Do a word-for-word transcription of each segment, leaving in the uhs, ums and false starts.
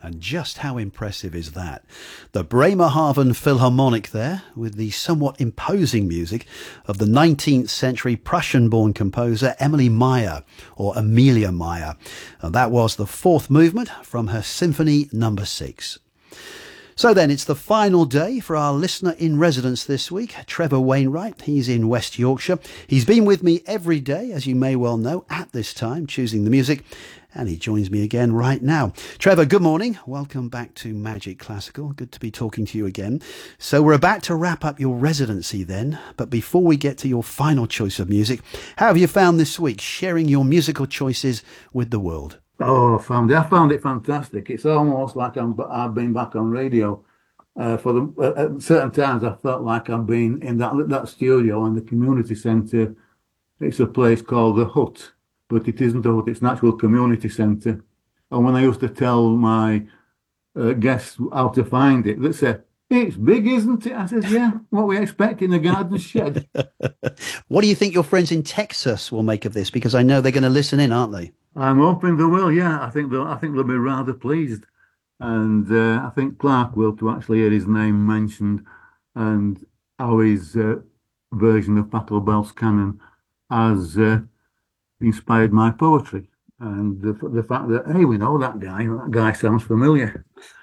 And just how impressive is that? The Bremerhaven Philharmonic there, with the somewhat imposing music of the nineteenth century Prussian-born composer Emily Meyer, or Amelia Meyer. And that was the fourth movement from her Symphony Number Six. So then, it's the final day for our listener in residence this week, Trevor Wainwright. He's in West Yorkshire. He's been with me every day, as you may well know, at this time, choosing the music. And he joins me again right now. Trevor, good morning. Welcome back to Magic Classical. Good to be talking to you again. So we're about to wrap up your residency then. But before we get to your final choice of music, how have you found this week, sharing your musical choices with the world? Oh, I found it. I found it fantastic. It's almost like I'm, I've been back on radio. Uh, for the at certain times, I felt like I've been in that that studio in the community centre. It's a place called the Hut, but it isn't a hut. It's an actual community centre. And when I used to tell my uh, guests how to find it, they say, "It's big, isn't it?" I said, "Yeah. What we expect in a garden shed." What do you think your friends in Texas will make of this? Because I know they're going to listen in, aren't they? I'm hoping they will. Yeah, I think they'll. I think they'll be rather pleased, and uh, I think Clark will to actually hear his name mentioned, and how his uh, version of Pachelbel's canon has uh, inspired my poetry, and the the fact that hey, we know that guy. That guy sounds familiar.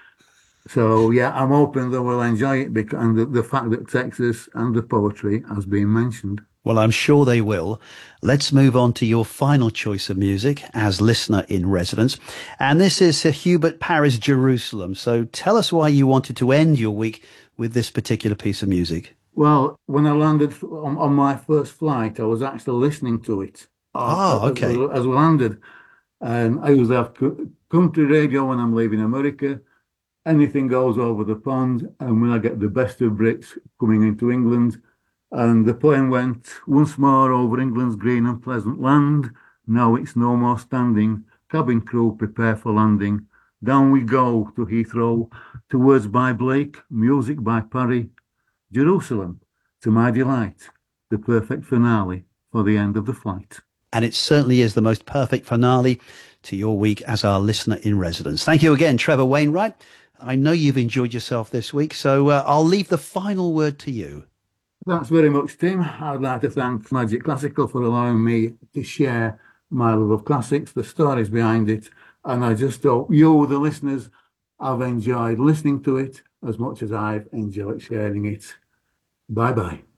So yeah, I'm hoping they will enjoy it because and the, the fact that Texas and the poetry has been mentioned. Well, I'm sure they will. Let's move on to your final choice of music as listener in residence. And this is Sir Hubert Parry's Jerusalem. So tell us why you wanted to end your week with this particular piece of music. Well, when I landed on, on my first flight, I was actually listening to it uh, Oh, as, okay. as we landed. And I usually have country radio when I'm leaving America. Anything goes over the pond. And when I get the best of Brits coming into England, and the plane went once more over England's green and pleasant land. Now it's no more standing. Cabin crew prepare for landing. Down we go to Heathrow, to words by Blake, music by Parry. Jerusalem, to my delight, the perfect finale for the end of the flight. And it certainly is the most perfect finale to your week as our listener in residence. Thank you again, Trevor Wainwright. I know you've enjoyed yourself this week, so uh, I'll leave the final word to you. Thanks very much, Tim. I'd like to thank Magic Classical for allowing me to share my love of classics, the stories behind it, and I just hope you, the listeners, have enjoyed listening to it as much as I've enjoyed sharing it. Bye-bye.